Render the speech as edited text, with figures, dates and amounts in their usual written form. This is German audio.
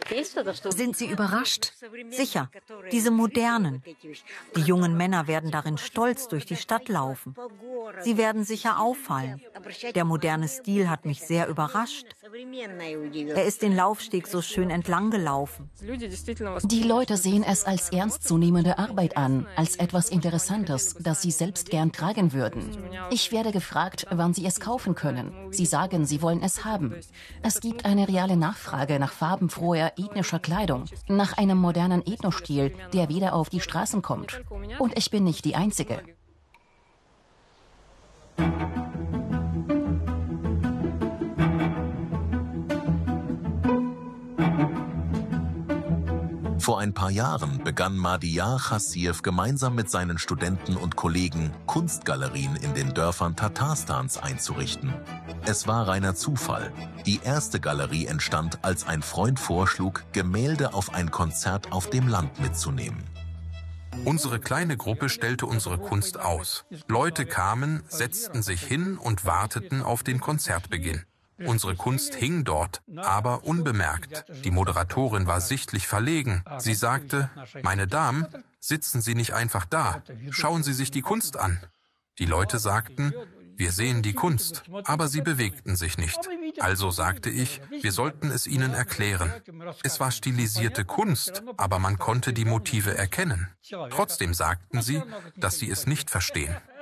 Sind Sie überrascht? Sicher, diese modernen. Die jungen Männer werden darin stolz durch die Stadt laufen. Sie werden sicher auffallen. Der moderne Stil hat mich sehr überrascht. Er ist den Laufsteg so schön entlang gelaufen. Die Leute sehen es als ernstzunehmende Arbeit an, als etwas Interessantes, das sie selbst gern tragen würden. Ich werde gefragt, wann sie es kaufen können. Sie sagen, sie wollen es haben. Es gibt eine reale Nachfrage nach farbenfroher ethnischer Kleidung, nach einem modernen Ethnostil, der wieder auf die Straßen kommt. Und ich bin nicht die Einzige. Vor ein paar Jahren begann Madiyar Chassiev gemeinsam mit seinen Studenten und Kollegen Kunstgalerien in den Dörfern Tatarstans einzurichten. Es war reiner Zufall. Die erste Galerie entstand, als ein Freund vorschlug, Gemälde auf ein Konzert auf dem Land mitzunehmen. Unsere kleine Gruppe stellte unsere Kunst aus. Leute kamen, setzten sich hin und warteten auf den Konzertbeginn. Unsere Kunst hing dort, aber unbemerkt. Die Moderatorin war sichtlich verlegen. Sie sagte, meine Damen, sitzen Sie nicht einfach da. Schauen Sie sich die Kunst an. Die Leute sagten, wir sehen die Kunst, aber sie bewegten sich nicht. Also sagte ich, wir sollten es ihnen erklären. Es war stilisierte Kunst, aber man konnte die Motive erkennen. Trotzdem sagten sie, dass sie es nicht verstehen.